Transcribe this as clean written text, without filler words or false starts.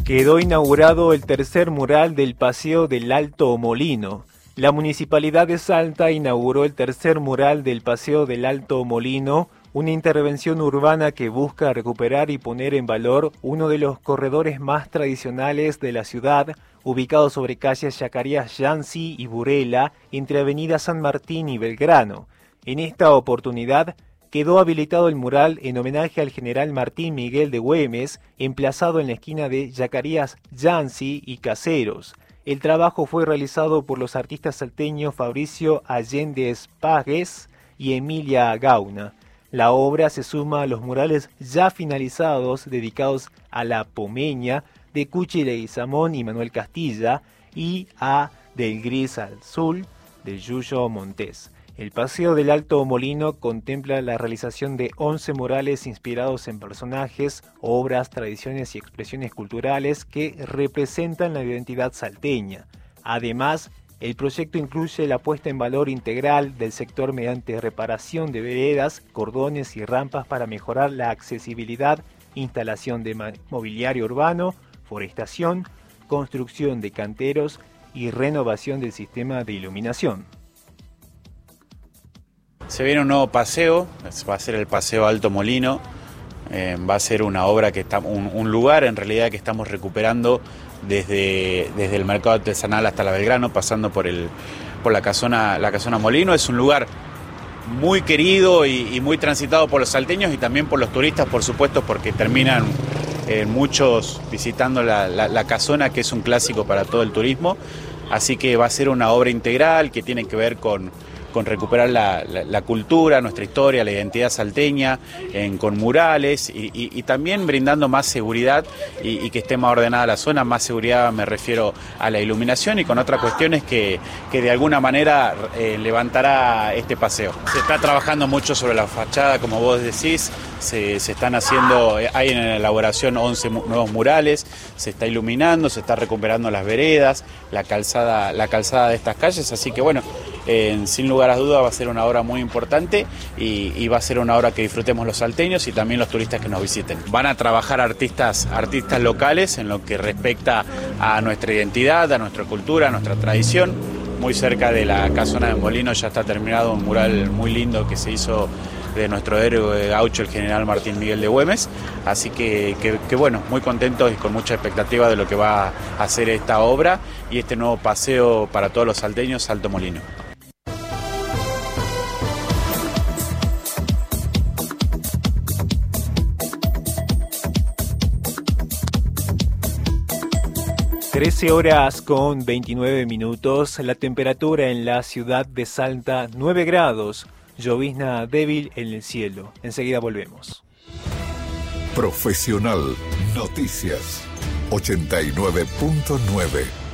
Quedó inaugurado el tercer mural del Paseo del Alto Molino. La Municipalidad de Salta inauguró el tercer mural del Paseo del Alto Molino, una intervención urbana que busca recuperar y poner en valor uno de los corredores más tradicionales de la ciudad, ubicado sobre calles Zacarías Yancy y Burela, entre Avenida San Martín y Belgrano. En esta oportunidad, quedó habilitado el mural en homenaje al general Martín Miguel de Güemes, emplazado en la esquina de Zacarías Yancy y Caseros. El trabajo fue realizado por los artistas salteños Fabricio Allende Espagues y Emilia Gauna. La obra se suma a los murales ya finalizados dedicados a la Pomeña de Cuchi Leguizamón y Manuel Castilla y a Del Gris al Azul de Yuyo Montés. El Paseo del Alto Molino contempla la realización de 11 murales inspirados en personajes, obras, tradiciones y expresiones culturales que representan la identidad salteña. Además, el proyecto incluye la puesta en valor integral del sector mediante reparación de veredas, cordones y rampas para mejorar la accesibilidad, instalación de mobiliario urbano, forestación, construcción de canteros y renovación del sistema de iluminación. Se viene un nuevo paseo, va a ser el Paseo Alto Molino, va a ser una obra que está, un lugar en realidad que estamos recuperando desde el mercado artesanal hasta la Belgrano, pasando por la casona Molino. Es un lugar muy querido y muy transitado por los salteños y también por los turistas, por supuesto, porque terminan muchos visitando la casona, que es un clásico para todo el turismo. Así que va a ser una obra integral que tiene que ver con recuperar la cultura, nuestra historia, la identidad salteña, con murales y también brindando más seguridad y que esté más ordenada la zona. Más seguridad me refiero a la iluminación y con otras cuestiones que de alguna manera levantará este paseo. Se está trabajando mucho sobre la fachada, como vos decís, se están haciendo, hay en elaboración 11 nuevos murales, se está iluminando, se está recuperando las veredas, la calzada de estas calles, así que bueno, sin lugar a dudas va a ser una obra muy importante y va a ser una obra que disfrutemos los salteños y también los turistas que nos visiten. Van a trabajar artistas locales en lo que respecta a nuestra identidad, a nuestra cultura, a nuestra tradición. Muy cerca de la casona de Molino ya está terminado un mural muy lindo que se hizo de nuestro héroe gaucho, el general Martín Miguel de Güemes. Así que bueno, muy contentos y con mucha expectativa de lo que va a hacer esta obra y este nuevo paseo para todos los salteños, Alto Molino. (13:29). La temperatura en la ciudad de Salta, 9 grados. Llovizna débil en el cielo. Enseguida volvemos. Profesional Noticias 89.9